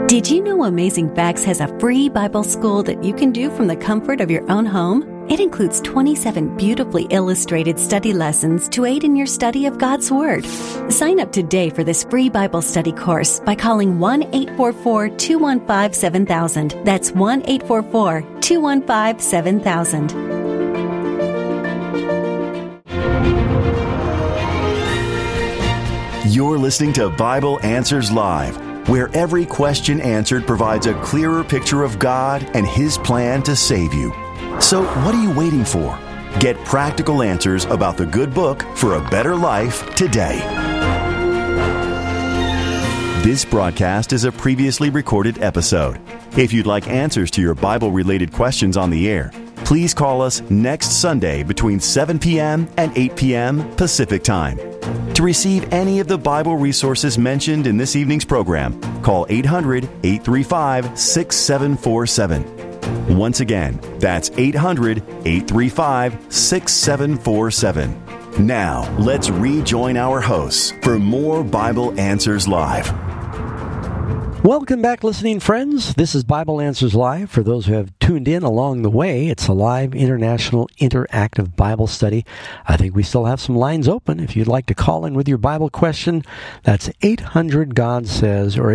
Did you know Amazing Facts has a free Bible school that you can do from the comfort of your own home? It includes 27 beautifully illustrated study lessons to aid in your study of God's Word. Sign up today for this free Bible study course by calling 1-844-215-7000. That's 1-844-215-7000. You're listening to Bible Answers Live, where every question answered provides a clearer picture of God and His plan to save you. So what are you waiting for? Get practical answers about the good book for a better life today. This broadcast is a previously recorded episode. If you'd like answers to your Bible-related questions on the air, please call us next Sunday between 7 p.m. and 8 p.m. Pacific Time. To receive any of the Bible resources mentioned in this evening's program, call 800-835-6747. Once again, that's 800-835-6747. Now, let's rejoin our hosts for more Bible Answers Live. Welcome back, listening friends. This is Bible Answers Live. For those who have tuned in along the way, it's a live international interactive Bible study. I think we still have some lines open. If you'd like to call in with your Bible question, that's 800-GOD-SAYS or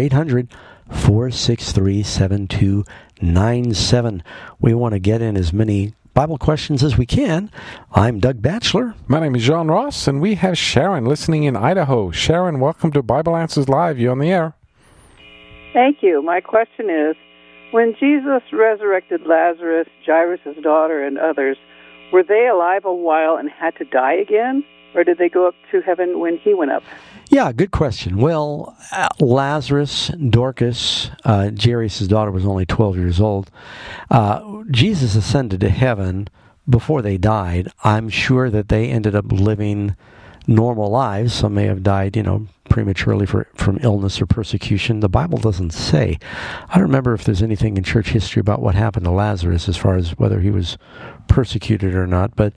800-463-7297. We want to get in as many Bible questions as we can. I'm Doug Batchelor. My name is John Ross, and we have Sharon listening in Idaho. Sharon, welcome to Bible Answers Live. You're on the air. Thank you. My question is, when Jesus resurrected Lazarus, Jairus' daughter, and others, were they alive a while and had to die again? Or did they go up to heaven when he went up? Yeah, good question. Well, Lazarus, Dorcas, Jairus' daughter was only 12 years old. Jesus ascended to heaven before they died. I'm sure that they ended up living normal lives. Some may have died, prematurely from illness or persecution. The Bible doesn't say. I don't remember if there's anything in church history about what happened to Lazarus as far as whether he was persecuted or not, but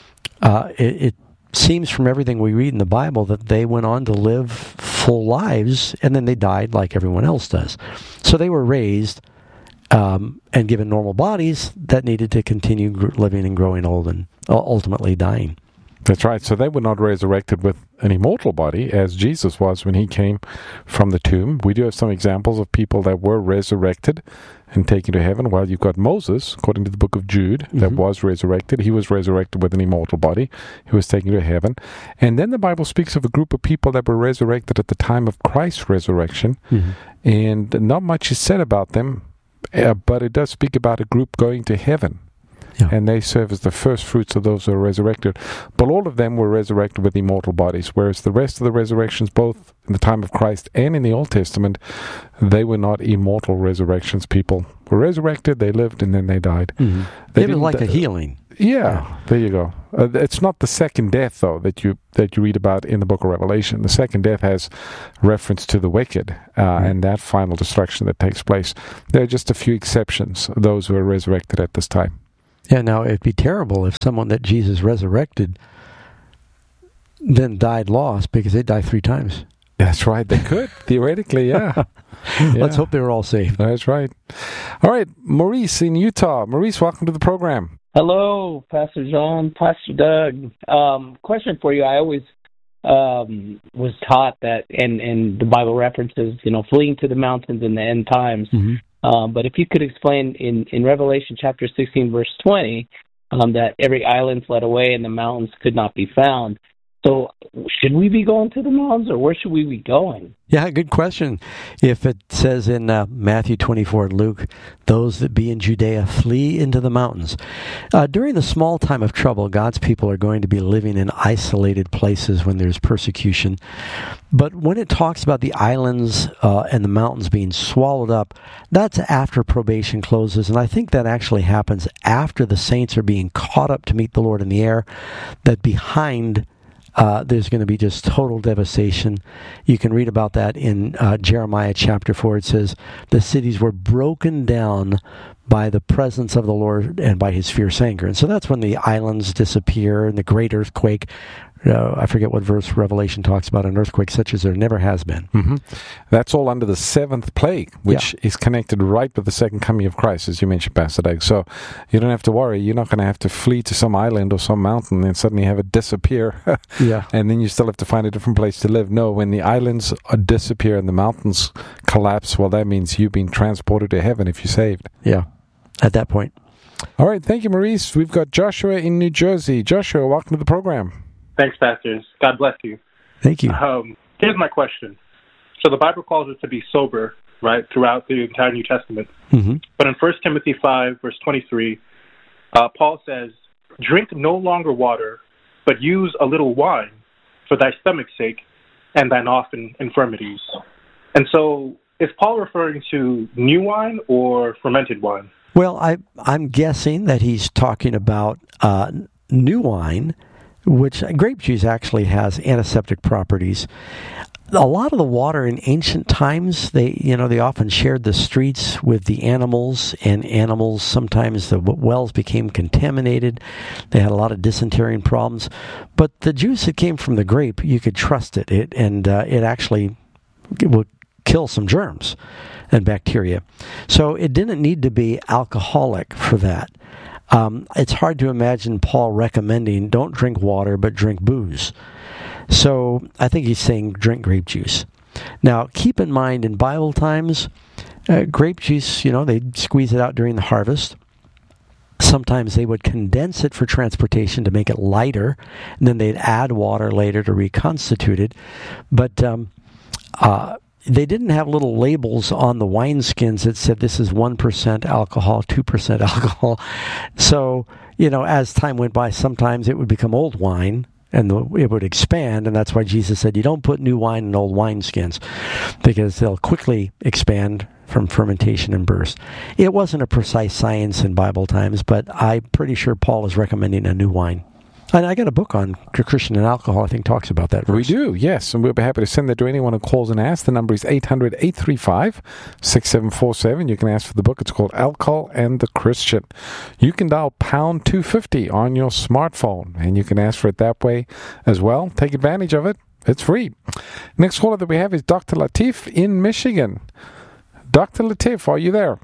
it seems from everything we read in the Bible that they went on to live full lives, and then they died like everyone else does. So they were raised and given normal bodies that needed to continue living and growing old and ultimately dying. That's right. So they were not resurrected with an immortal body, as Jesus was when he came from the tomb. We do have some examples of people that were resurrected and taken to heaven. Well, you've got Moses, according to the book of Jude, that was resurrected. He was resurrected with an immortal body. He was taken to heaven. And then the Bible speaks of a group of people that were resurrected at the time of Christ's resurrection. And not much is said about them, but it does speak about a group going to heaven. Yeah. And they serve as the first fruits of those who are resurrected. But all of them were resurrected with immortal bodies, whereas the rest of the resurrections, both in the time of Christ and in the Old Testament, they were not immortal resurrections. People were resurrected, they lived, and then they died. They were like a healing. Yeah, there you go. It's not the second death, though, that you read about in the book of Revelation. The second death has reference to the wicked and that final destruction that takes place. There are just a few exceptions, those who are resurrected at this time. Yeah, now it'd be terrible if someone that Jesus resurrected then died lost, because they die 3 times. That's right, they could, theoretically, yeah. Let's hope they were all saved. That's right. All right, Maurice in Utah. Maurice, welcome to the program. Hello, Pastor John, Pastor Doug. Question for you. I always was taught that, and the Bible references, fleeing to the mountains in the end times. But if you could explain in Revelation chapter 16, verse 20, that every island fled away and the mountains could not be found. So should we be going to the mountains, or where should we be going? Yeah, good question. If it says in Matthew 24 and Luke, those that be in Judea flee into the mountains. During the small time of trouble, God's people are going to be living in isolated places when there's persecution. But when it talks about the islands and the mountains being swallowed up, that's after probation closes. And I think that actually happens after the saints are being caught up to meet the Lord in the air, that behind there's going to be just total devastation. You can read about that in Jeremiah chapter 4. It says, the cities were broken down by the presence of the Lord and by his fierce anger. And so that's when the islands disappear and the great earthquake I forget what verse Revelation talks about an earthquake such as there never has been. Mm-hmm. That's all under the seventh plague, which is connected right with the second coming of Christ, as you mentioned, Pastor Doug. So you don't have to worry. You're not going to have to flee to some island or some mountain and suddenly have it disappear. And then you still have to find a different place to live. No, when the islands disappear and the mountains collapse, well, that means you've been transported to heaven if you're saved. Yeah, at that point. All right. Thank you, Maurice. We've got Joshua in New Jersey. Joshua, welcome to the program. Thanks, pastors. God bless you. Thank you. Here's my question. So the Bible calls us to be sober, right, throughout the entire New Testament. Mm-hmm. But in 1 Timothy 5, verse 23, Paul says, "Drink no longer water, but use a little wine for thy stomach's sake and thine often infirmities." And so is Paul referring to new wine or fermented wine? Well, I'm guessing that he's talking about new wine, which grape juice actually has antiseptic properties. A lot of the water in ancient times, they often shared the streets with the animals, and animals, sometimes the wells became contaminated. They had a lot of dysentery problems. But the juice that came from the grape, you could trust it. It actually would kill some germs and bacteria. So it didn't need to be alcoholic for that. It's hard to imagine Paul recommending don't drink water, but drink booze. So I think he's saying drink grape juice. Now, keep in mind, in Bible times, grape juice, they'd squeeze it out during the harvest. Sometimes they would condense it for transportation to make it lighter, and then they'd add water later to reconstitute it. But they didn't have little labels on the wineskins that said this is 1% alcohol, 2% alcohol. So, as time went by, sometimes it would become old wine and it would expand. And that's why Jesus said, you don't put new wine in old wineskins because they'll quickly expand from fermentation and burst. It wasn't a precise science in Bible times, but I'm pretty sure Paul is recommending a new wine. And I got a book on Christian and alcohol, I think, talks about that verse. We do, yes. And we'll be happy to send that to anyone who calls and asks. The number is 800-835-6747. You can ask for the book. It's called Alcohol and the Christian. You can dial pound 250 on your smartphone, and you can ask for it that way as well. Take advantage of it. It's free. Next caller that we have is Dr. Latif in Michigan. Dr. Latif, are you there?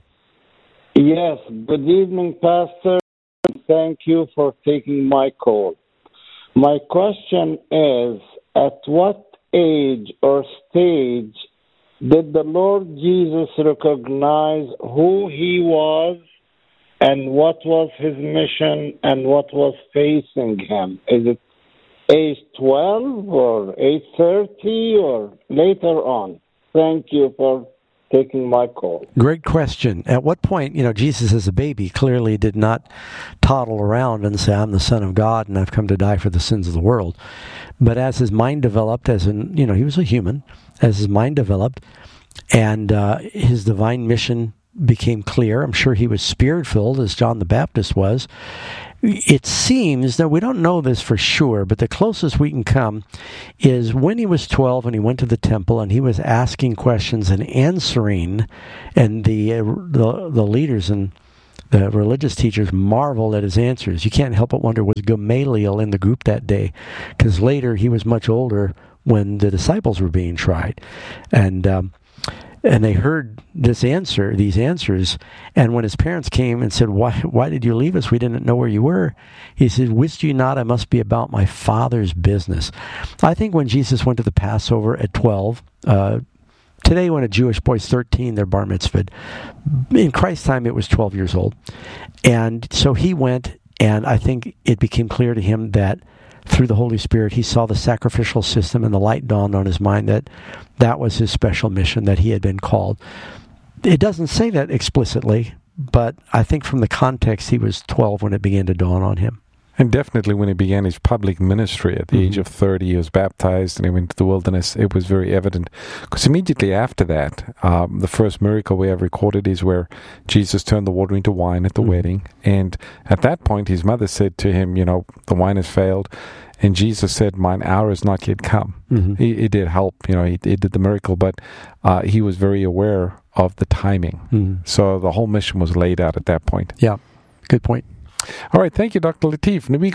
Yes. Good evening, Pastor. Thank you for taking my call. My question is, at what age or stage did the Lord Jesus recognize who he was and what was his mission and what was facing him? Is it age 12 or age 30 or later on? Thank you for taking my call. Great question. At what point, Jesus as a baby clearly did not toddle around and say, I'm the Son of God and I've come to die for the sins of the world. But as his mind developed, he was a human, as his mind developed and his divine mission became clear, I'm sure he was spirit-filled as John the Baptist was. It seems, that we don't know this for sure, but the closest we can come is when he was 12 and he went to the temple and he was asking questions and answering, and the leaders and the religious teachers marveled at his answers. You can't help but wonder, was Gamaliel in the group that day? Because later he was much older when the disciples were being tried. And they heard these answers, and when his parents came and said, why did you leave us? We didn't know where you were. He said, wist you not I must be about my Father's business? I think when Jesus went to the Passover at 12, today when a Jewish boy's 13, they're bar mitzvahed. In Christ's time, it was 12 years old. And so he went, and I think it became clear to him that through the Holy Spirit, he saw the sacrificial system, and the light dawned on his mind that was his special mission, that he had been called. It doesn't say that explicitly, but I think from the context, he was 12 when it began to dawn on him. And definitely when he began his public ministry at the age of 30, he was baptized and he went to the wilderness. It was very evident. Because immediately after that, the first miracle we have recorded is where Jesus turned the water into wine at the wedding. And at that point, his mother said to him, the wine has failed. And Jesus said, mine hour has not yet come. He did help, he did the miracle, but he was very aware of the timing. So the whole mission was laid out at that point. Yeah, good point. All right, thank you, Dr. Latif. Now we got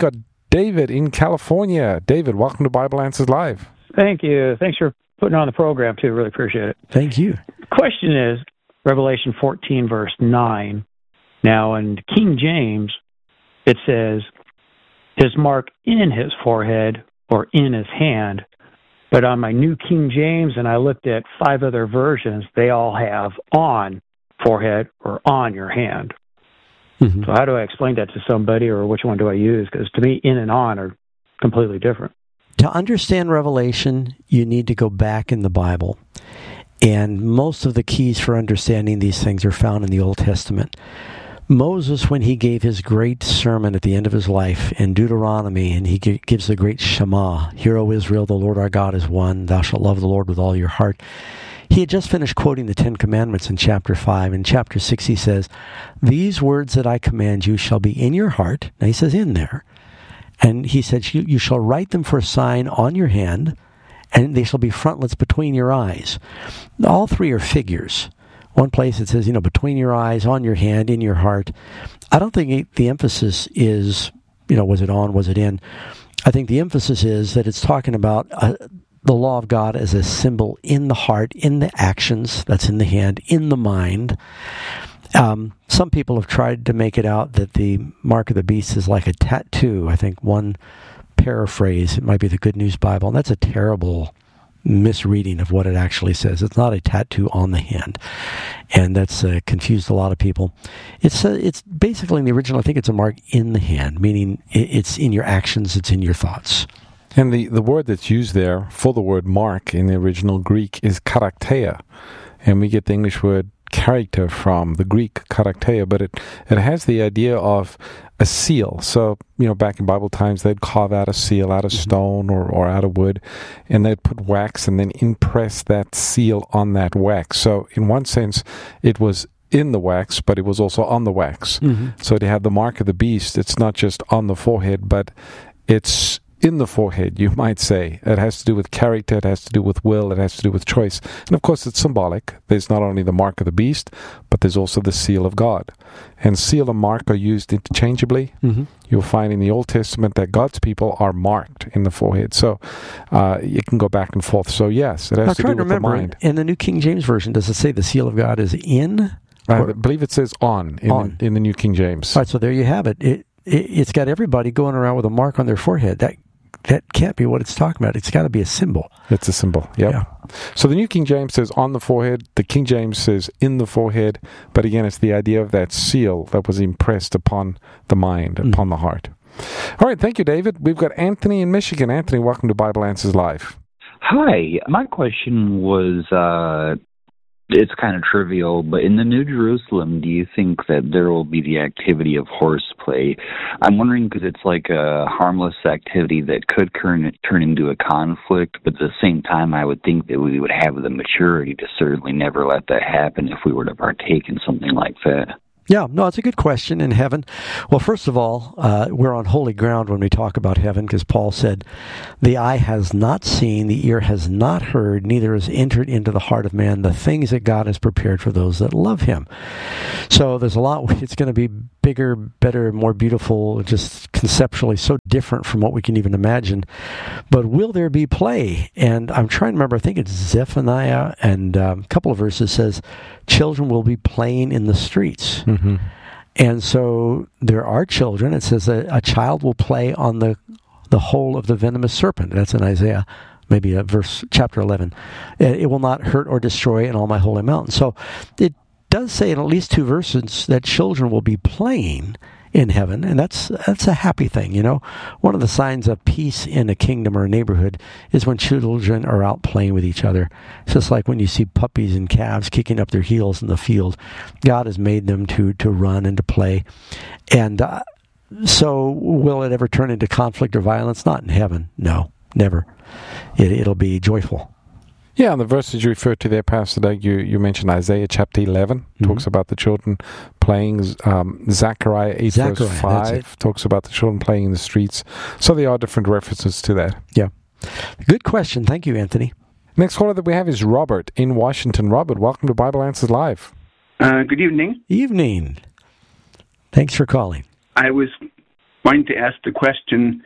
David in California. David, welcome to Bible Answers Live. Thank you. Thanks for putting on the program, too. Really appreciate it. Thank you. Question is, Revelation 14, verse 9. Now, in King James, it says, his mark in his forehead or in his hand. But on my New King James, and I looked at 5 other versions, they all have on forehead or on your hand. Mm-hmm. So how do I explain that to somebody, or which one do I use? Because to me, in and on are completely different. To understand Revelation, you need to go back in the Bible. And most of the keys for understanding these things are found in the Old Testament. Moses, when he gave his great sermon at the end of his life in Deuteronomy, and he gives the great Shema, Hear, O Israel, the Lord our God is one, thou shalt love the Lord with all your heart. He had just finished quoting the 10 Commandments in chapter 5. In chapter 6 he says, these words that I command you shall be in your heart. Now he says in there. And he said, you shall write them for a sign on your hand, and they shall be frontlets between your eyes. All 3 are figures. One place it says, between your eyes, on your hand, in your heart. I don't think the emphasis is, was it on, was it in? I think the emphasis is that it's talking about the law of God as a symbol in the heart, in the actions, that's in the hand, in the mind. Some people have tried to make it out that the mark of the beast is like a tattoo. I think one paraphrase, it might be the Good News Bible, and that's a terrible misreading of what it actually says. It's not a tattoo on the hand, and that's confused a lot of people. It's basically in the original, I think it's a mark in the hand, meaning it's in your actions, it's in your thoughts. And the word that's used there for the word mark in the original Greek is karakteia, and we get the English word character from the Greek karakteia, but it has the idea of a seal. So, back in Bible times, they'd carve out a seal out of stone or out of wood, and they'd put wax and then impress that seal on that wax. So, in one sense, it was in the wax, but it was also on the wax. Mm-hmm. So, to have the mark of the beast, it's not just on the forehead, but it's in the forehead, you might say. It has to do with character, it has to do with will, it has to do with choice. And of course, it's symbolic. There's not only the mark of the beast, but there's also the seal of God. And seal and mark are used interchangeably. Mm-hmm. You'll find in the Old Testament that God's people are marked in the forehead. So you can go back and forth. So yes, it has to do with the mind. In the New King James Version, does it say the seal of God is in? I believe it says on in the New King James. All right, so there you have it. It's got everybody going around with a mark on their forehead. That can't be what it's talking about. It's got to be a symbol. It's a symbol, yep. Yeah. So the New King James says on the forehead. The King James says in the forehead. But again, it's the idea of that seal that was impressed upon the mind, upon the heart. All right, thank you, David. We've got Anthony in Michigan. Anthony, welcome to Bible Answers Live. Hi. My question was, it's kind of trivial, but in the New Jerusalem, do you think that there will be the activity of horseplay? I'm wondering because it's like a harmless activity that could turn into a conflict, but at the same time, I would think that we would have the maturity to certainly never let that happen if we were to partake in something like that. Yeah, no, it's a good question in heaven. Well, first of all, we're on holy ground when we talk about heaven, because Paul said, the eye has not seen, the ear has not heard, neither has entered into the heart of man the things that God has prepared for those that love him. So there's a lot. It's going to be bigger, better, more beautiful, just conceptually so different from what we can even imagine. But will there be play? And I'm trying to remember, I think it's Zephaniah, and a couple of verses says, children will be playing in the streets. Mm-hmm. And so there are children. It says a child will play on the hole of the venomous serpent. That's in Isaiah, maybe chapter 11. It will not hurt or destroy in all my holy mountain. So it does say in at least 2 verses that children will be playing in heaven, and that's a happy thing, One of the signs of peace in a kingdom or a neighborhood is when children are out playing with each other. It's just like when you see puppies and calves kicking up their heels in the field. God has made them to run and to play. And so will it ever turn into conflict or violence? Not in heaven. No, never. It'll be joyful. Yeah, and the verses you referred to there, Pastor Doug, you mentioned Isaiah chapter 11, talks about the children playing. Zechariah 8 verse 5 talks about the children playing in the streets. So there are different references to that. Yeah. Good question. Thank you, Anthony. Next caller that we have is Robert in Washington. Robert, welcome to Bible Answers Live. Good evening. Evening. Thanks for calling. I was wanting to ask the question,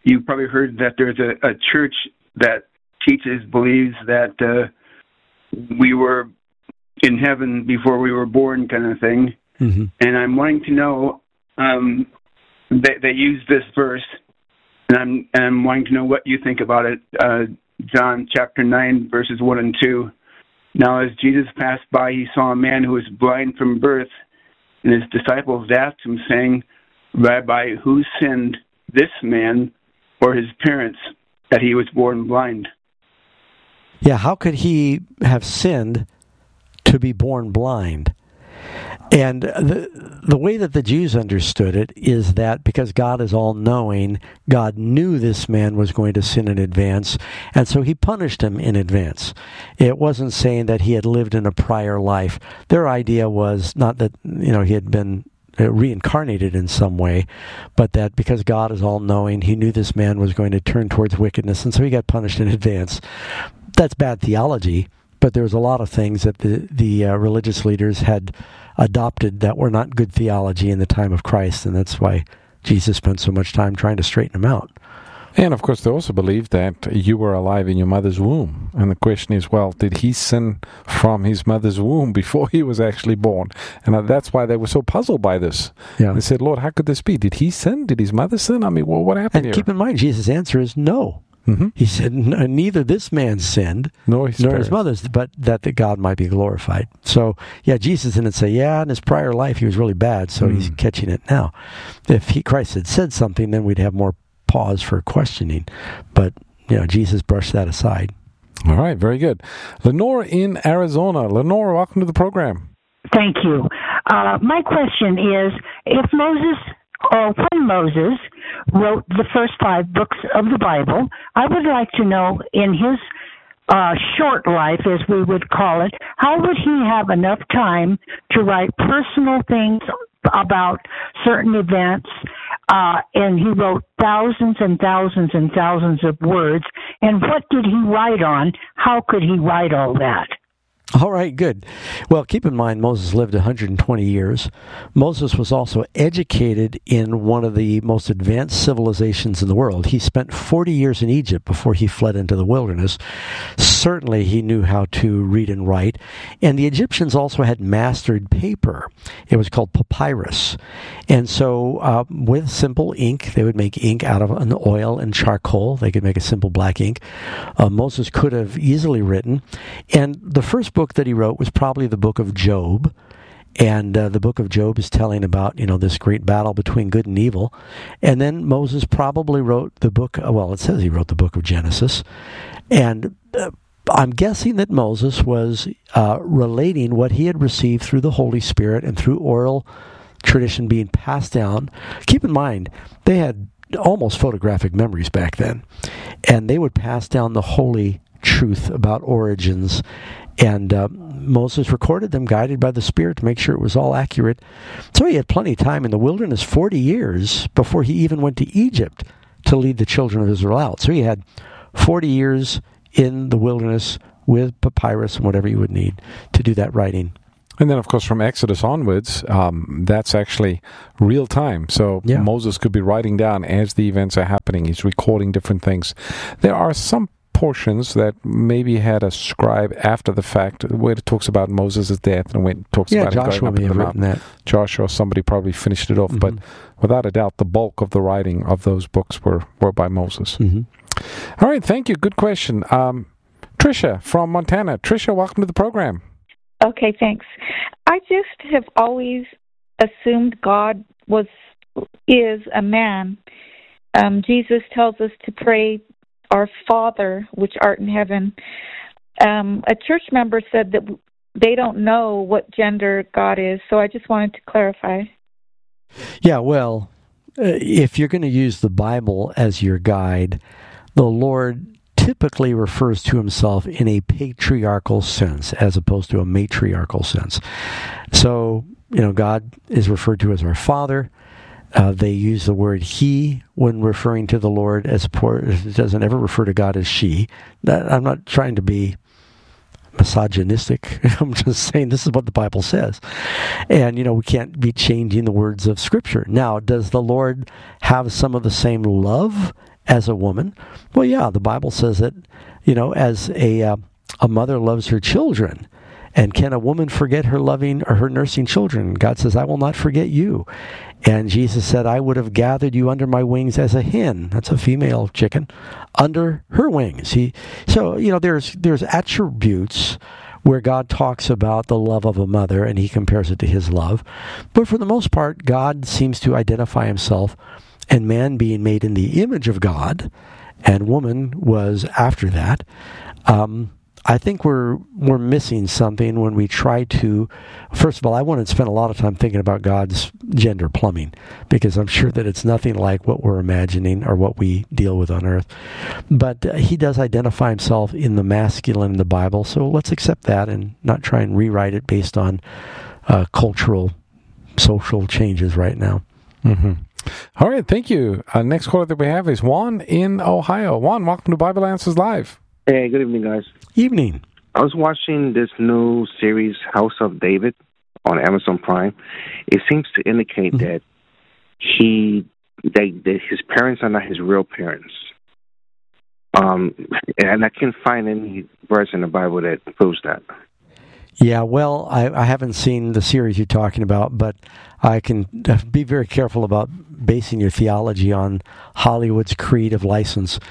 you've probably heard that there's a church that believes that we were in heaven before we were born, kind of thing. Mm-hmm. And I'm wanting to know, they use this verse, and I'm wanting to know what you think about it. John chapter 9, verses 1 and 2. Now as Jesus passed by, he saw a man who was blind from birth, and his disciples asked him, saying, Rabbi, who sinned, this man or his parents, that he was born blind? Yeah, how could he have sinned to be born blind? And the way that the Jews understood it is that because God is all-knowing, God knew this man was going to sin in advance, and so he punished him in advance. It wasn't saying that he had lived in a prior life. Their idea was not that, he had been reincarnated in some way, but that because God is all-knowing, he knew this man was going to turn towards wickedness, and so he got punished in advance. That's bad theology, but there was a lot of things that the religious leaders had adopted that were not good theology in the time of Christ, and that's why Jesus spent so much time trying to straighten them out. And of course, they also believed that you were alive in your mother's womb. And the question is, well, did he sin from his mother's womb before he was actually born? And that's why they were so puzzled by this. Yeah. They said, Lord, how could this be? Did he sin? Did his mother sin? I mean, well, what happened here? And keep in mind, Jesus' answer is no. Mm-hmm. He said, neither this man sinned, nor his mother's, but that God might be glorified. So, Jesus didn't say, in his prior life he was really bad, so he's catching it now. If Christ had said something, then we'd have more pause for questioning. But, Jesus brushed that aside. All right, very good. Lenore in Arizona. Lenore, welcome to the program. Thank you. My question is, when Moses wrote the first 5 books of the Bible, I would like to know in his short life, as we would call it, how would he have enough time to write personal things about certain events? And he wrote thousands and thousands and thousands of words. And what did he write on? How could he write all that? All right, good. Well, keep in mind, Moses lived 120 years. Moses was also educated in one of the most advanced civilizations in the world. He spent 40 years in Egypt before he fled into the wilderness. Certainly, he knew how to read and write. And the Egyptians also had mastered paper. It was called papyrus. And so, with simple ink, they would make ink out of an oil and charcoal. They could make a simple black ink. Moses could have easily written. And the first book that he wrote was probably the book of Job, and the book of Job is telling about this great battle between good and evil. And then Moses probably wrote the book, it says he wrote the book of Genesis, and I'm guessing that Moses was relating what he had received through the Holy Spirit and through oral tradition being passed down. Keep in mind, they had almost photographic memories back then, and they would pass down the holy truth about origins. And Moses recorded them, guided by the Spirit, to make sure it was all accurate. So he had plenty of time in the wilderness, 40 years, before he even went to Egypt to lead the children of Israel out. So he had 40 years in the wilderness with papyrus and whatever you would need to do that writing. And then, of course, from Exodus onwards, that's actually real time. So Moses could be writing down as the events are happening. He's recording different things. There are some portions that maybe had a scribe after the fact, where it talks about Moses' death and when it talks about Joshua him going up may have written that. Joshua, somebody probably finished it off, but without a doubt, the bulk of the writing of those books were by Moses. All right, thank you. Good question. Tricia from Montana. Tricia, welcome to the program. Okay, thanks. I just have always assumed God is a man. Jesus tells us to pray, Our Father, which art in heaven. A church member said that they don't know what gender God is, so I just wanted to clarify. Yeah, well, if you're going to use the Bible as your guide, the Lord typically refers to himself in a patriarchal sense as opposed to a matriarchal sense. So, God is referred to as our Father. They use the word he when referring to the Lord, it doesn't ever refer to God as she. I'm not trying to be misogynistic. I'm just saying this is what the Bible says. And, we can't be changing the words of Scripture. Now, does the Lord have some of the same love as a woman? Well, yeah, the Bible says that, as a mother loves her children. And can a woman forget her loving or her nursing children? God says, I will not forget you. And Jesus said, I would have gathered you under my wings as a hen. That's a female chicken. Under her wings. There's attributes where God talks about the love of a mother, and he compares it to his love. But for the most part, God seems to identify himself, and man being made in the image of God, and woman was after that. I think we're missing something when we try to. First of all, I want to spend a lot of time thinking about God's gender plumbing, because I'm sure that it's nothing like what we're imagining or what we deal with on earth. But he does identify himself in the masculine in the Bible, so let's accept that and not try and rewrite it based on cultural, social changes right now. Mm-hmm. All right, thank you. Next caller that we have is Juan in Ohio. Juan, welcome to Bible Answers Live. Hey, good evening, guys. Evening. I was watching this new series, House of David, on Amazon Prime. It seems to indicate that his parents are not his real parents. And I can't find any verse in the Bible that proves that. Yeah, well, I haven't seen the series you're talking about, but I can be very careful about basing your theology on Hollywood's creative license.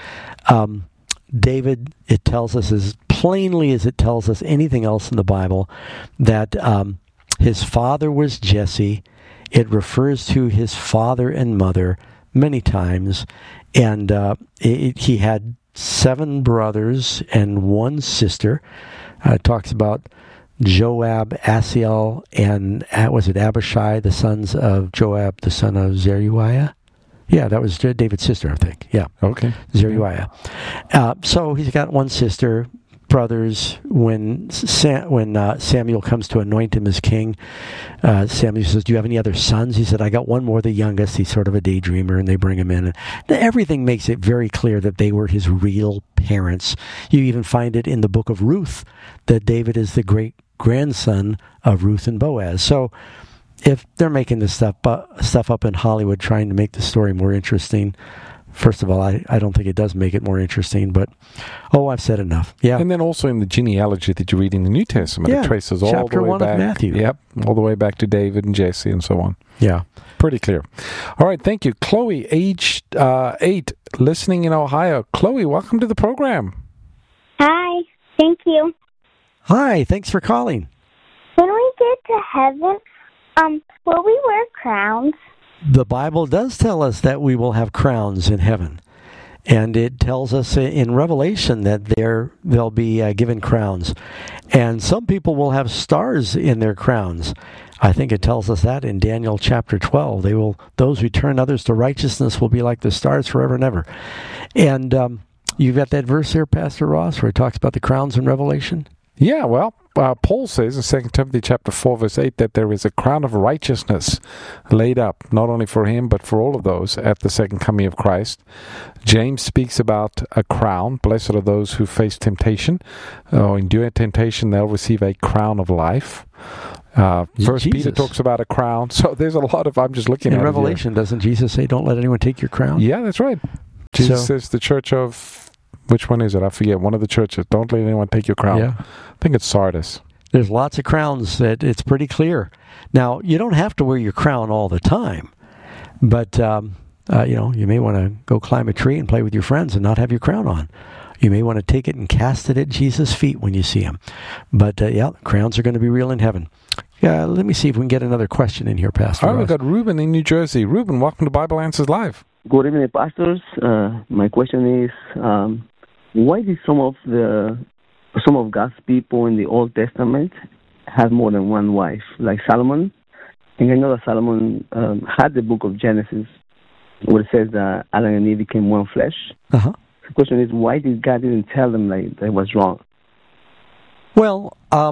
David, it tells us as plainly as it tells us anything else in the Bible, that his father was Jesse. It refers to his father and mother many times, and he had 7 brothers and 1 sister. It talks about Joab, Asahel, and was it Abishai, the sons of Joab, the son of Zeruiah? Yeah, that was David's sister, I think. Yeah. Okay. Zeruiah. So he's got 1 sister, brothers. When Samuel comes to anoint him as king, Samuel says, do you have any other sons? He said, I got 1 more, the youngest. He's sort of a daydreamer, and they bring him in. And everything makes it very clear that they were his real parents. You even find it in the book of Ruth, that David is the great-grandson of Ruth and Boaz. So if they're making this stuff up in Hollywood trying to make the story more interesting, first of all, I don't think it does make it more interesting, but, I've said enough. Yeah. And then also in the genealogy that you read in the New Testament, it traces all the way back. Chapter 1 of Matthew. Yep, all the way back to David and Jesse and so on. Yeah. Pretty clear. All right, thank you. Chloe, age 8, listening in Ohio. Chloe, welcome to the program. Hi, thank you. Hi, thanks for calling. When we get to heaven, will we wear crowns? The Bible does tell us that we will have crowns in heaven. And it tells us in Revelation that they'll be given crowns. And some people will have stars in their crowns. I think it tells us that in Daniel chapter 12. Those who turn others to righteousness will be like the stars forever and ever. And you've got that verse there, Pastor Ross, where it talks about the crowns in Revelation? Yeah, well, Paul says in 2 Timothy chapter 4, verse 8, that there is a crown of righteousness laid up, not only for him, but for all of those at the second coming of Christ. James speaks about a crown. Blessed are those who face temptation. Endure temptation, they'll receive a crown of life. First Peter talks about a crown. So there's a lot of, I'm just looking at it. In Revelation, doesn't Jesus say, don't let anyone take your crown? Yeah, that's right. Jesus says the church of, which one is it? I forget. One of the churches. Don't let anyone take your crown. Yeah. I think it's Sardis. There's lots of crowns that it's pretty clear. Now, you don't have to wear your crown all the time, but, you may want to go climb a tree and play with your friends and not have your crown on. You may want to take it and cast it at Jesus' feet when you see him. But, crowns are going to be real in heaven. Yeah, let me see if we can get another question in here, Pastor All right, Ross. we've got Ruben in New Jersey. Ruben, welcome to Bible Answers Live. Good evening, pastors. My question is, why did some of God's people in the Old Testament have more than one wife, like Solomon? And I know that Solomon had the book of Genesis, where it says that Adam and Eve became one flesh. Uh-huh. The question is, why did God didn't tell them like that was wrong? Well,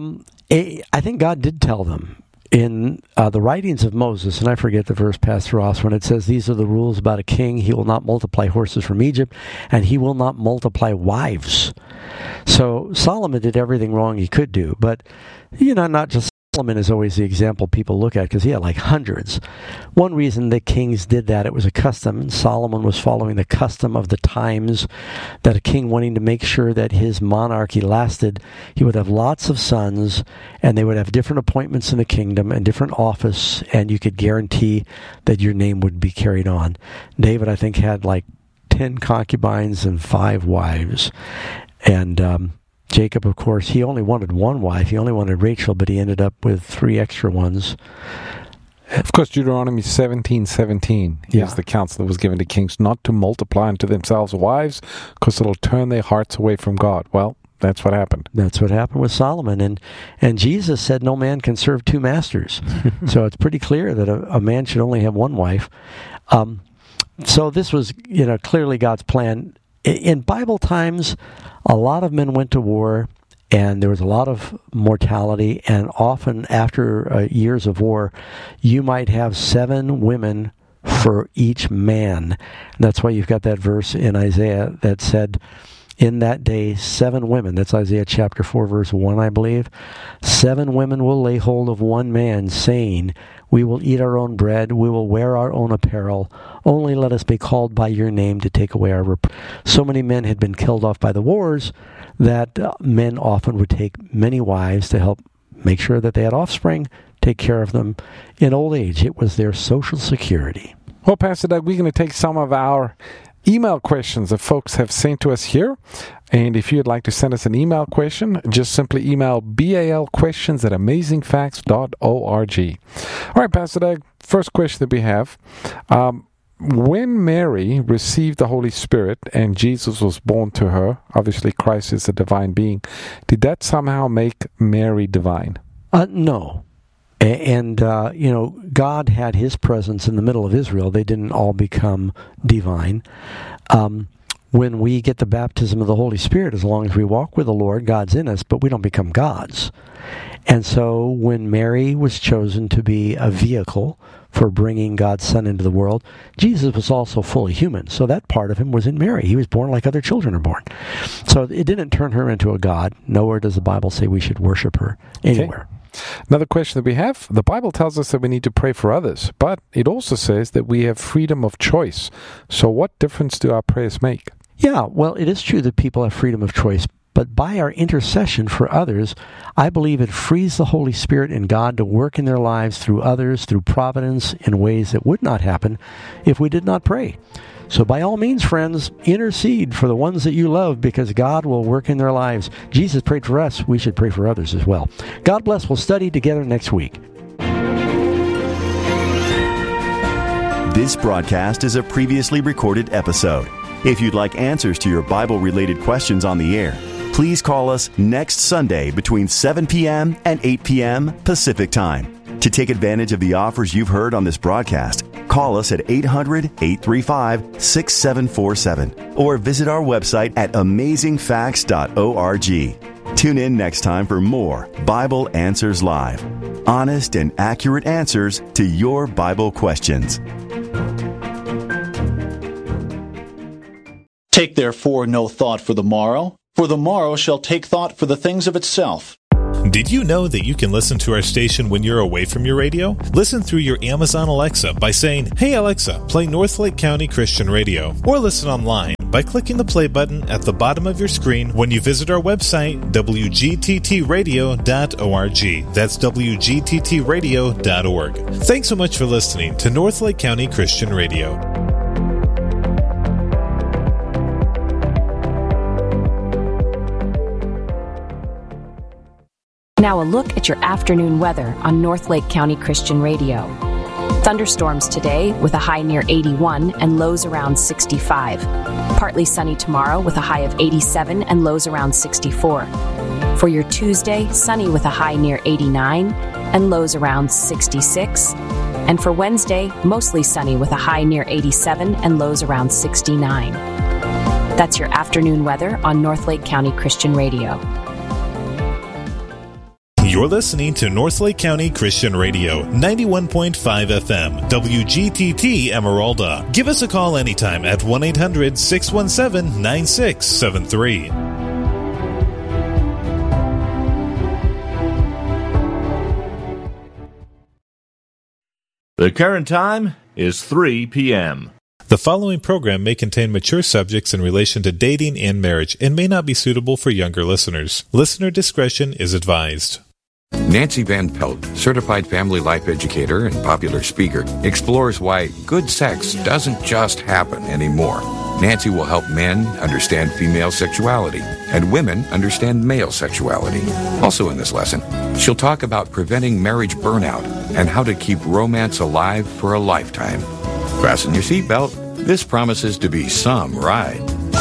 I think God did tell them in the writings of Moses, and I forget the verse, Pastor Ross, when it says, these are the rules about a king. He will not multiply horses from Egypt, and he will not multiply wives. So Solomon did everything wrong he could do, but, not just Solomon is always the example people look at because he had like hundreds. One reason the kings did that, it was a custom, and Solomon was following the custom of the times, that a king wanting to make sure that his monarchy lasted, he would have lots of sons, and they would have different appointments in the kingdom and different office, and you could guarantee that your name would be carried on. David, I think, had like 10 concubines and 5 wives. And Jacob, of course, he only wanted one wife. He only wanted Rachel, but he ended up with 3 extra ones. Of course, Deuteronomy 17:17 is the counsel that was given to kings not to multiply unto themselves wives, because it'll turn their hearts away from God. Well, that's what happened. That's what happened with Solomon. And Jesus said no man can serve 2 masters. So it's pretty clear that a man should only have one wife. So this was, clearly God's plan. In Bible times, a lot of men went to war, and there was a lot of mortality, and often after years of war, you might have 7 women for each man. And that's why you've got that verse in Isaiah that said, in that day, 7 women, that's Isaiah chapter 4, verse 1, I believe, 7 women will lay hold of one man, saying, we will eat our own bread, we will wear our own apparel, only let us be called by your name to take away our reproach. So many men had been killed off by the wars that men often would take many wives to help make sure that they had offspring, take care of them in old age. It was their social security. Well, Pastor Doug, we're going to take some of our email questions that folks have sent to us here. And if you'd like to send us an email question, just simply email balquestions@amazingfacts.org. All right, Pastor Doug, first question that we have. When Mary received the Holy Spirit and Jesus was born to her, obviously Christ is a divine being, did that somehow make Mary divine? No. And, God had his presence in the middle of Israel. They didn't all become divine. When we get the baptism of the Holy Spirit, as long as we walk with the Lord, God's in us, but we don't become gods. And so when Mary was chosen to be a vehicle for bringing God's Son into the world, Jesus was also fully human. So that part of him was in Mary. He was born like other children are born. So it didn't turn her into a god. Nowhere does the Bible say we should worship her anywhere. Okay. Another question that we have, the Bible tells us that we need to pray for others, but it also says that we have freedom of choice. So what difference do our prayers make? Yeah, well, it is true that people have freedom of choice, but by our intercession for others, I believe it frees the Holy Spirit and God to work in their lives through others, through providence, in ways that would not happen if we did not pray. So by all means, friends, intercede for the ones that you love, because God will work in their lives. Jesus prayed for us. We should pray for others as well. God bless. We'll study together next week. This broadcast is a previously recorded episode. If you'd like answers to your Bible-related questions on the air, please call us next Sunday between 7 p.m. and 8 p.m. Pacific Time. To take advantage of the offers you've heard on this broadcast, call us at 800-835-6747 or visit our website at amazingfacts.org. Tune in next time for more Bible Answers Live. Honest and accurate answers to your Bible questions. Take therefore no thought for the morrow shall take thought for the things of itself. Did you know that you can listen to our station when you're away from your radio? Listen through your Amazon Alexa by saying, "Hey Alexa, play Northlake County Christian Radio," or listen online by clicking the play button at the bottom of your screen when you visit our website, wgttradio.org. That's wgttradio.org. Thanks so much for listening to Northlake County Christian Radio. Now a look at your afternoon weather on Northlake County Christian Radio. Thunderstorms today with a high near 81 and lows around 65. Partly sunny tomorrow with a high of 87 and lows around 64. For your Tuesday, sunny with a high near 89 and lows around 66. And for Wednesday, mostly sunny with a high near 87 and lows around 69. That's your afternoon weather on Northlake County Christian Radio. You're listening to Northlake County Christian Radio, 91.5 FM, WGTT Emeralda. Give us a call anytime at 1-800-617-9673. The current time is 3 p.m. The following program may contain mature subjects in relation to dating and marriage and may not be suitable for younger listeners. Listener discretion is advised. Nancy Van Pelt, certified family life educator and popular speaker, explores why good sex doesn't just happen anymore. Nancy will help men understand female sexuality and women understand male sexuality. Also in this lesson, she'll talk about preventing marriage burnout and how to keep romance alive for a lifetime. Fasten your seatbelt. This promises to be some ride.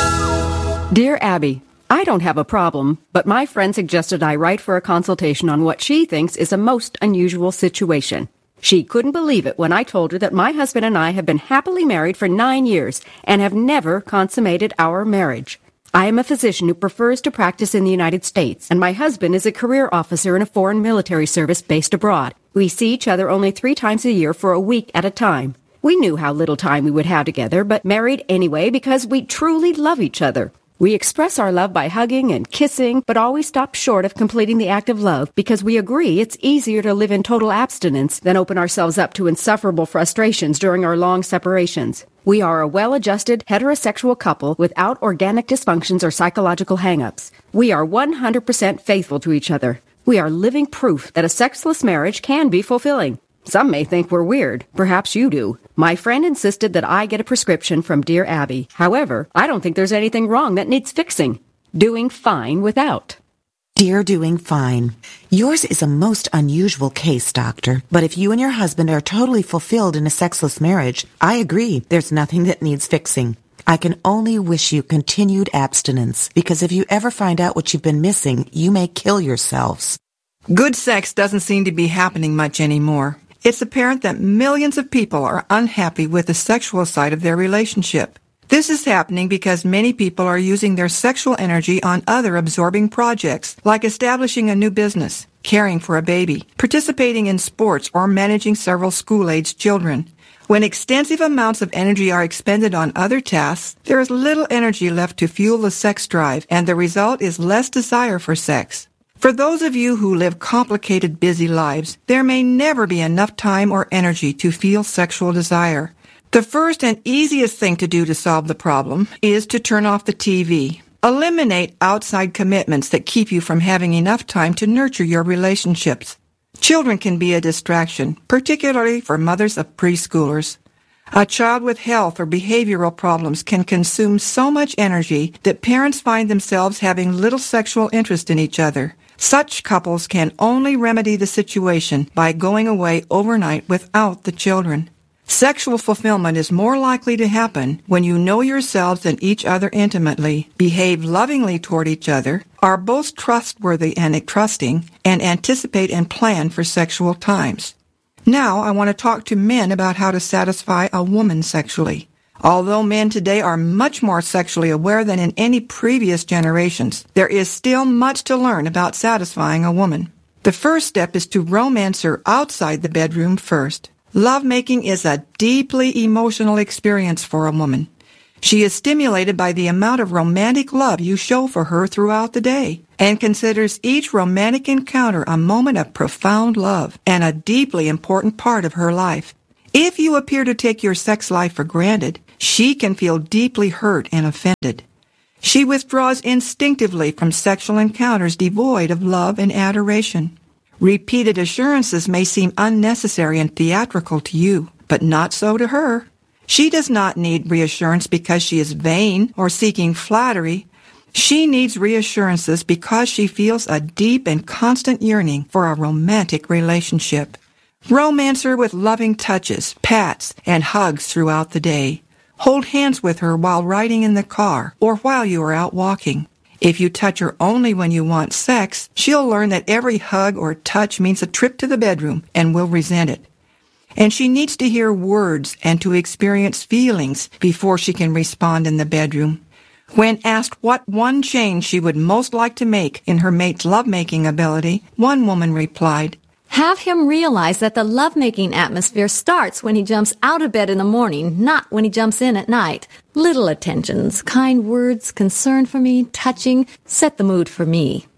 Dear Abby, I don't have a problem, but my friend suggested I write for a consultation on what she thinks is a most unusual situation. She couldn't believe it when I told her that my husband and I have been happily married for 9 years and have never consummated our marriage. I am a physician who prefers to practice in the United States, and my husband is a career officer in a foreign military service based abroad. We see each other only 3 times a year for a week at a time. We knew how little time we would have together, but married anyway because we truly love each other. We express our love by hugging and kissing, but always stop short of completing the act of love because we agree it's easier to live in total abstinence than open ourselves up to insufferable frustrations during our long separations. We are a well-adjusted, heterosexual couple without organic dysfunctions or psychological hang-ups. We are 100% faithful to each other. We are living proof that a sexless marriage can be fulfilling. Some may think we're weird. Perhaps you do. My friend insisted that I get a prescription from Dear Abby. However, I don't think there's anything wrong that needs fixing. Doing fine without. Dear Doing Fine, yours is a most unusual case, Doctor. But if you and your husband are totally fulfilled in a sexless marriage, I agree there's nothing that needs fixing. I can only wish you continued abstinence, because if you ever find out what you've been missing, you may kill yourselves. Good sex doesn't seem to be happening much anymore. It's apparent that millions of people are unhappy with the sexual side of their relationship. This is happening because many people are using their sexual energy on other absorbing projects, like establishing a new business, caring for a baby, participating in sports, or managing several school-aged children. When extensive amounts of energy are expended on other tasks, there is little energy left to fuel the sex drive, and the result is less desire for sex. For those of you who live complicated, busy lives, there may never be enough time or energy to feel sexual desire. The first and easiest thing to do to solve the problem is to turn off the TV. Eliminate outside commitments that keep you from having enough time to nurture your relationships. Children can be a distraction, particularly for mothers of preschoolers. A child with health or behavioral problems can consume so much energy that parents find themselves having little sexual interest in each other. Such couples can only remedy the situation by going away overnight without the children. Sexual fulfillment is more likely to happen when you know yourselves and each other intimately, behave lovingly toward each other, are both trustworthy and trusting, and anticipate and plan for sexual times. Now I want to talk to men about how to satisfy a woman sexually. Although men today are much more sexually aware than in any previous generations, there is still much to learn about satisfying a woman. The first step is to romance her outside the bedroom first. Lovemaking is a deeply emotional experience for a woman. She is stimulated by the amount of romantic love you show for her throughout the day, and considers each romantic encounter a moment of profound love and a deeply important part of her life. If you appear to take your sex life for granted, she can feel deeply hurt and offended. She withdraws instinctively from sexual encounters devoid of love and adoration. Repeated assurances may seem unnecessary and theatrical to you, but not so to her. She does not need reassurance because she is vain or seeking flattery. She needs reassurances because she feels a deep and constant yearning for a romantic relationship. Romance her with loving touches, pats, and hugs throughout the day. Hold hands with her while riding in the car or while you are out walking. If you touch her only when you want sex, she'll learn that every hug or touch means a trip to the bedroom and will resent it. And she needs to hear words and to experience feelings before she can respond in the bedroom. When asked what one change she would most like to make in her mate's lovemaking ability, one woman replied, "Have him realize that the lovemaking atmosphere starts when he jumps out of bed in the morning, not when he jumps in at night. Little attentions, kind words, concern for me, touching, set the mood for me.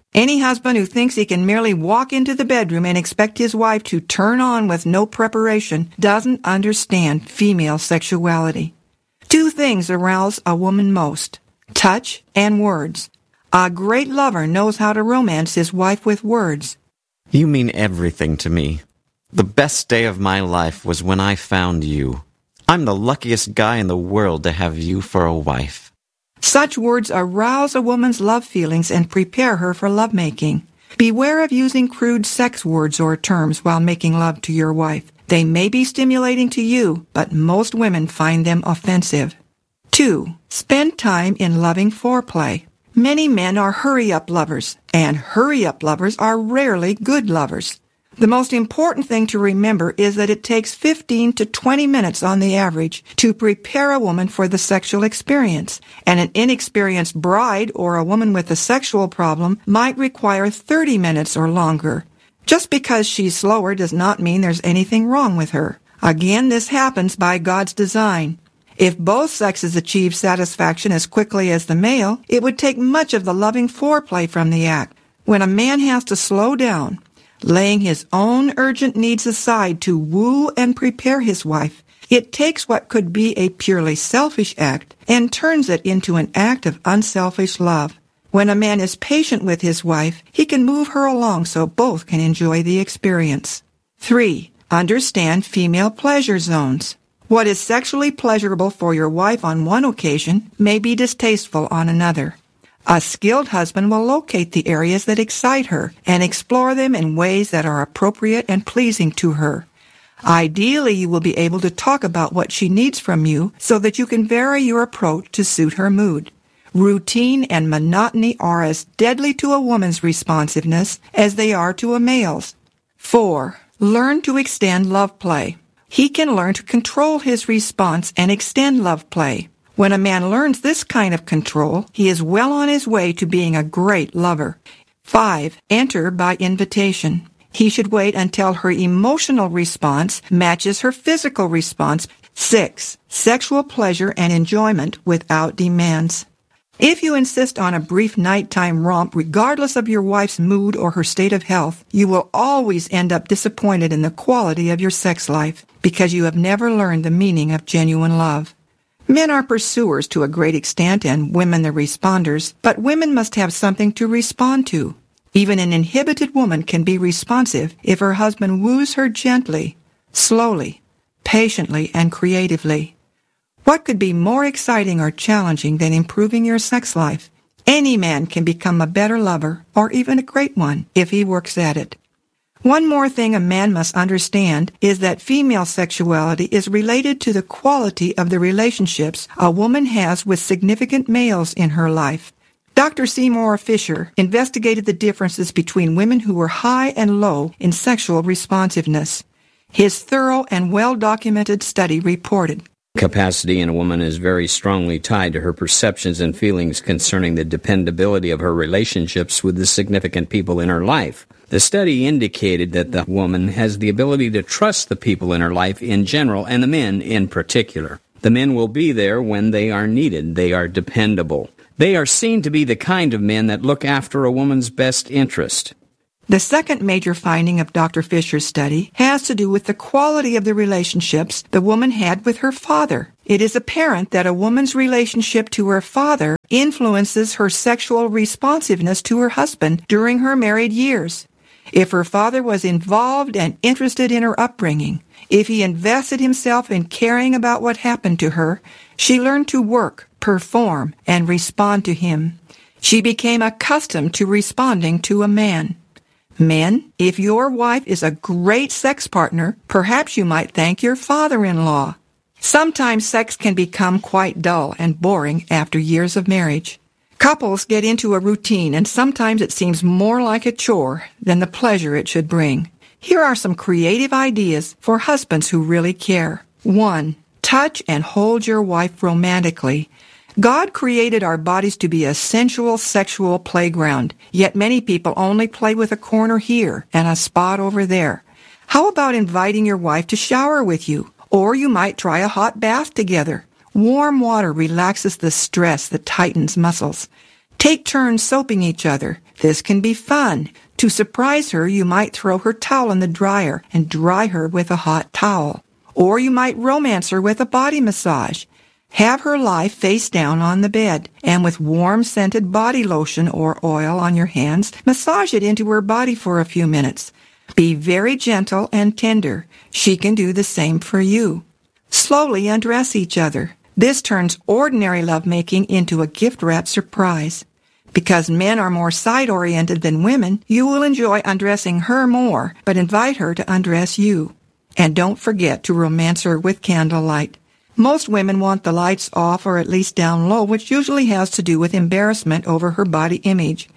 Any husband who thinks he can merely walk into the bedroom and expect his wife to turn on with no preparation doesn't understand female sexuality. 2 things arouse a woman most: touch and words. A great lover knows how to romance his wife with words. You mean everything to me. The best day of my life was when I found you. I'm the luckiest guy in the world to have you for a wife. Such words arouse a woman's love feelings and prepare her for lovemaking. Beware of using crude sex words or terms while making love to your wife. They may be stimulating to you, but most women find them offensive. 2. Spend time in loving foreplay. Many men are hurry-up lovers, and hurry-up lovers are rarely good lovers. The most important thing to remember is that it takes 15 to 20 minutes on the average to prepare a woman for the sexual experience, and an inexperienced bride or a woman with a sexual problem might require 30 minutes or longer. Just because she's slower does not mean there's anything wrong with her. Again, this happens by God's design. If both sexes achieve satisfaction as quickly as the male, it would take much of the loving foreplay from the act. When a man has to slow down, laying his own urgent needs aside to woo and prepare his wife, it takes what could be a purely selfish act and turns it into an act of unselfish love. When a man is patient with his wife, he can move her along so both can enjoy the experience. 3. Understand female pleasure zones. What is sexually pleasurable for your wife on one occasion may be distasteful on another. A skilled husband will locate the areas that excite her and explore them in ways that are appropriate and pleasing to her. Ideally, you will be able to talk about what she needs from you so that you can vary your approach to suit her mood. Routine and monotony are as deadly to a woman's responsiveness as they are to a male's. 4. Learn to extend love play. He can learn to control his response and extend love play. When a man learns this kind of control, he is well on his way to being a great lover. 5. Enter by invitation. He should wait until her emotional response matches her physical response. 6. Sexual pleasure and enjoyment without demands. If you insist on a brief nighttime romp regardless of your wife's mood or her state of health, you will always end up disappointed in the quality of your sex life because you have never learned the meaning of genuine love. Men are pursuers to a great extent and women the responders, but women must have something to respond to. Even an inhibited woman can be responsive if her husband woos her gently, slowly, patiently, and creatively. What could be more exciting or challenging than improving your sex life? Any man can become a better lover, or even a great one, if he works at it. One more thing a man must understand is that female sexuality is related to the quality of the relationships a woman has with significant males in her life. Dr. Seymour Fisher investigated the differences between women who were high and low in sexual responsiveness. His thorough and well-documented study reported, Capacity in a woman is very strongly tied to her perceptions and feelings concerning the dependability of her relationships with the significant people in her life. The study indicated that the woman has the ability to trust the people in her life in general and the men in particular. The men will be there when they are needed. They are dependable. They are seen to be the kind of men that look after a woman's best interest. The second major finding of Dr. Fisher's study has to do with the quality of the relationships the woman had with her father. It is apparent that a woman's relationship to her father influences her sexual responsiveness to her husband during her married years. If her father was involved and interested in her upbringing, if he invested himself in caring about what happened to her, she learned to work, perform, and respond to him. She became accustomed to responding to a man. Men, if your wife is a great sex partner, perhaps you might thank your father-in-law. Sometimes sex can become quite dull and boring after years of marriage. Couples get into a routine, and sometimes it seems more like a chore than the pleasure it should bring. Here are some creative ideas for husbands who really care. 1. Touch and hold your wife romantically. God created our bodies to be a sensual sexual playground, yet many people only play with a corner here and a spot over there. How about inviting your wife to shower with you? Or you might try a hot bath together. Warm water relaxes the stress that tightens muscles. Take turns soaping each other. This can be fun. To surprise her, you might throw her towel in the dryer and dry her with a hot towel. Or you might romance her with a body massage. Have her lie face down on the bed, and with warm scented body lotion or oil on your hands, massage it into her body for a few minutes. Be very gentle and tender. She can do the same for you. Slowly undress each other. This turns ordinary lovemaking into a gift-wrapped surprise. Because men are more side-oriented than women, you will enjoy undressing her more, but invite her to undress you. And don't forget to romance her with candlelight. Most women want the lights off or at least down low, which usually has to do with embarrassment over her body image.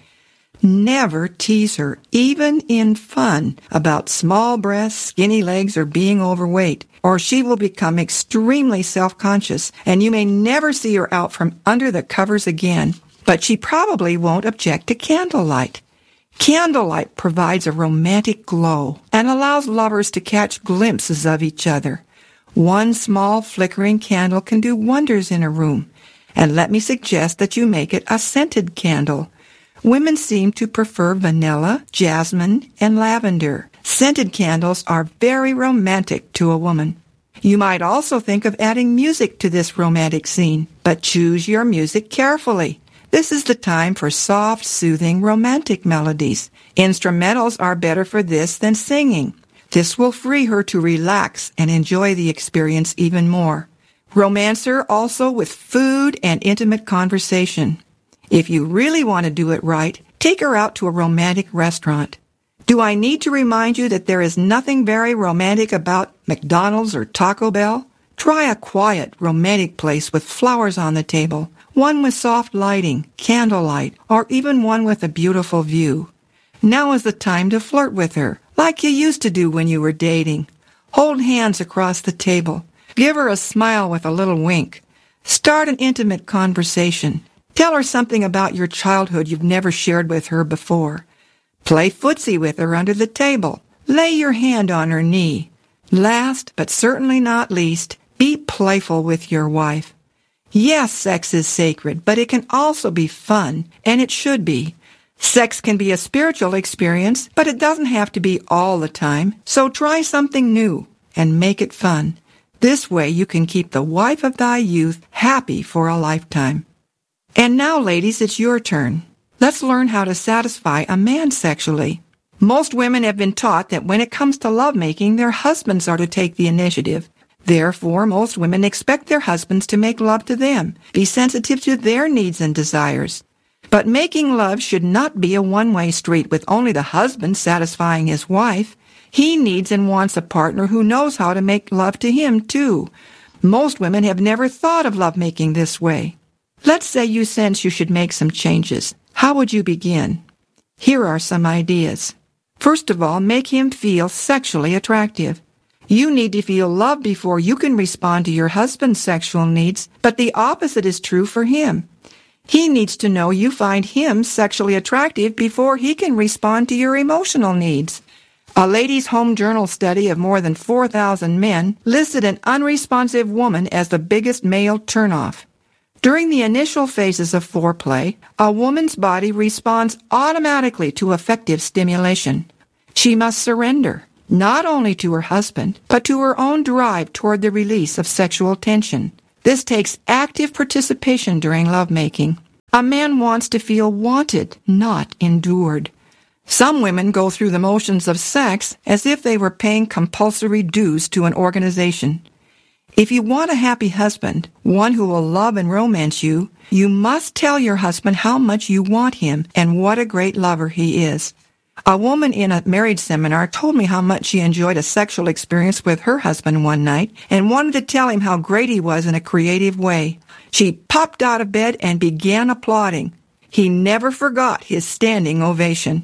Never tease her, even in fun, about small breasts, skinny legs, or being overweight, or she will become extremely self-conscious, and you may never see her out from under the covers again. But she probably won't object to candlelight. Candlelight provides a romantic glow and allows lovers to catch glimpses of each other. One small flickering candle can do wonders in a room. And let me suggest that you make it a scented candle. Women seem to prefer vanilla, jasmine, and lavender. Scented candles are very romantic to a woman. You might also think of adding music to this romantic scene, but choose your music carefully. This is the time for soft, soothing, romantic melodies. Instrumentals are better for this than singing. This will free her to relax and enjoy the experience even more. Romance her also with food and intimate conversation. If you really want to do it right, take her out to a romantic restaurant. Do I need to remind you that there is nothing very romantic about McDonald's or Taco Bell? Try a quiet, romantic place with flowers on the table, one with soft lighting, candlelight, or even one with a beautiful view. Now is the time to flirt with her, like you used to do when you were dating. Hold hands across the table. Give her a smile with a little wink. Start an intimate conversation. Tell her something about your childhood you've never shared with her before. Play footsie with her under the table. Lay your hand on her knee. Last, but certainly not least, be playful with your wife. Yes, sex is sacred, but it can also be fun, and it should be. Sex can be a spiritual experience, but it doesn't have to be all the time, so try something new and make it fun. This way you can keep the wife of thy youth happy for a lifetime. And now, ladies, it's your turn. Let's learn how to satisfy a man sexually. Most women have been taught that when it comes to lovemaking, their husbands are to take the initiative. Therefore, most women expect their husbands to make love to them, be sensitive to their needs and desires. But making love should not be a one-way street with only the husband satisfying his wife. He needs and wants a partner who knows how to make love to him, too. Most women have never thought of lovemaking this way. Let's say you sense you should make some changes. How would you begin? Here are some ideas. First of all, make him feel sexually attractive. You need to feel love before you can respond to your husband's sexual needs, but the opposite is true for him. He needs to know you find him sexually attractive before he can respond to your emotional needs. A Ladies' Home Journal study of more than 4,000 men listed an unresponsive woman as the biggest male turnoff. During the initial phases of foreplay, a woman's body responds automatically to effective stimulation. She must surrender, not only to her husband, but to her own drive toward the release of sexual tension. This takes active participation during lovemaking. A man wants to feel wanted, not endured. Some women go through the motions of sex as if they were paying compulsory dues to an organization. If you want a happy husband, one who will love and romance you, you must tell your husband how much you want him and what a great lover he is. A woman in a marriage seminar told me how much she enjoyed a sexual experience with her husband one night and wanted to tell him how great he was in a creative way. She popped out of bed and began applauding. He never forgot his standing ovation.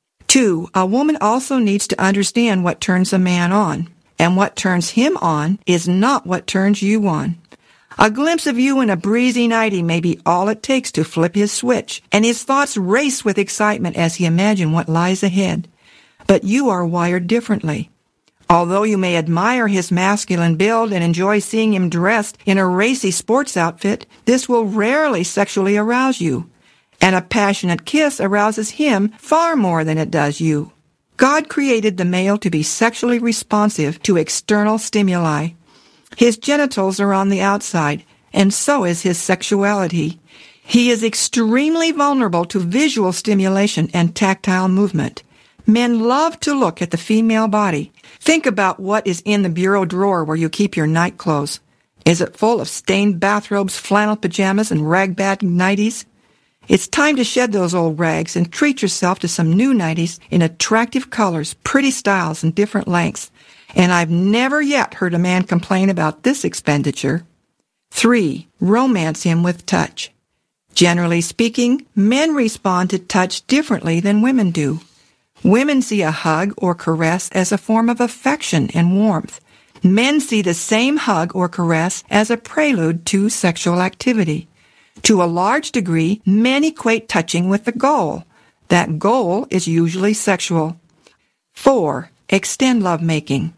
2, a woman also needs to understand what turns a man on. And what turns him on is not what turns you on. A glimpse of you in a breezy nightie may be all it takes to flip his switch, and his thoughts race with excitement as he imagines what lies ahead. But you are wired differently. Although you may admire his masculine build and enjoy seeing him dressed in a racy sports outfit, this will rarely sexually arouse you. And a passionate kiss arouses him far more than it does you. God created the male to be sexually responsive to external stimuli. His genitals are on the outside, and so is his sexuality. He is extremely vulnerable to visual stimulation and tactile movement. Men love to look at the female body. Think about what is in the bureau drawer where you keep your night clothes. Is it full of stained bathrobes, flannel pajamas, and rag-bag nighties? It's time to shed those old rags and treat yourself to some new nighties in attractive colors, pretty styles, and different lengths. And I've never yet heard a man complain about this expenditure. 3. Romance him with touch. Generally speaking, men respond to touch differently than women do. Women see a hug or caress as a form of affection and warmth. Men see the same hug or caress as a prelude to sexual activity. To a large degree, men equate touching with the goal. That goal is usually sexual. 4. Extend lovemaking.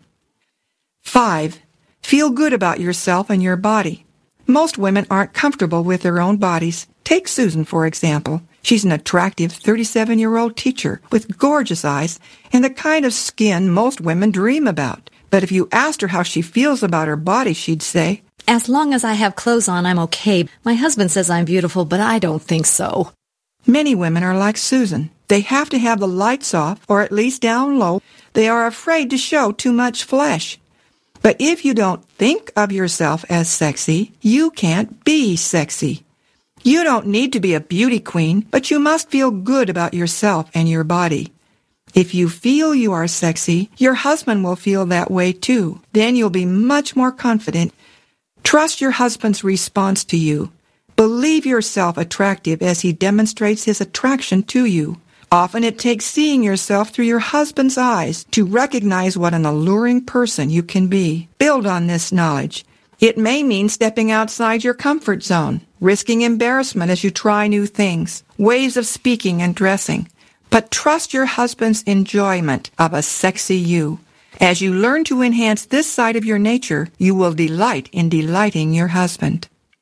5. Feel good about yourself and your body. Most women aren't comfortable with their own bodies. Take Susan, for example. She's an attractive 37-year-old teacher with gorgeous eyes and the kind of skin most women dream about. But if you asked her how she feels about her body, she'd say, "As long as I have clothes on, I'm okay. My husband says I'm beautiful, but I don't think so." Many women are like Susan. They have to have the lights off, or at least down low. They are afraid to show too much flesh. But if you don't think of yourself as sexy, you can't be sexy. You don't need to be a beauty queen, but you must feel good about yourself and your body. If you feel you are sexy, your husband will feel that way too. Then you'll be much more confident. Trust your husband's response to you. Believe yourself attractive as he demonstrates his attraction to you. Often it takes seeing yourself through your husband's eyes to recognize what an alluring person you can be. Build on this knowledge. It may mean stepping outside your comfort zone, risking embarrassment as you try new things, ways of speaking and dressing. But trust your husband's enjoyment of a sexy you. As you learn to enhance this side of your nature, you will delight in delighting your husband.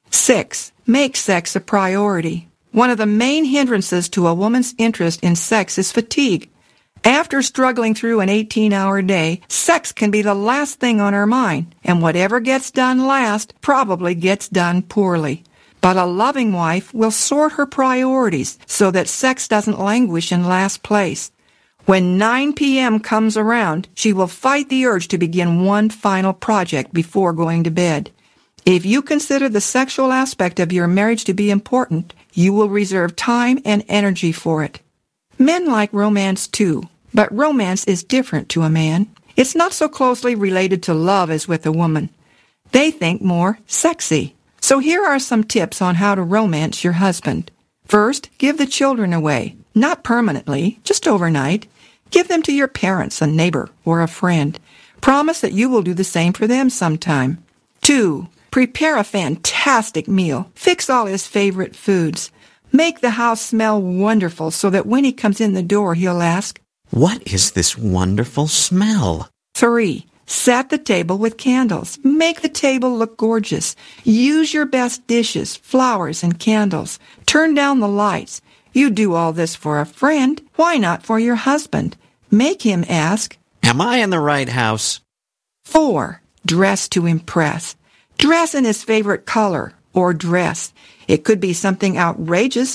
6. Make sex a priority. One of the main hindrances to a woman's interest in sex is fatigue. After struggling through an 18-hour day, sex can be the last thing on her mind, and whatever gets done last probably gets done poorly. But a loving wife will sort her priorities so that sex doesn't languish in last place. When 9 p.m. comes around, she will fight the urge to begin one final project before going to bed. If you consider the sexual aspect of your marriage to be important, you will reserve time and energy for it. Men like romance too, but romance is different to a man. It's not so closely related to love as with a woman. They think more sexy. So here are some tips on how to romance your husband. First, give the children away. Not permanently, just overnight. Give them to your parents, a neighbor, or a friend. Promise that you will do the same for them sometime. 2. Prepare a fantastic meal. Fix all his favorite foods. Make the house smell wonderful so that when he comes in the door, he'll ask, "What is this wonderful smell?" 3. Set the table with candles. Make the table look gorgeous. Use your best dishes, flowers, and candles. Turn down the lights. You do all this for a friend. Why not for your husband? Make him ask, "Am I in the right house?" 4. Dress to impress. Dress in his favorite color or dress. It could be something outrageous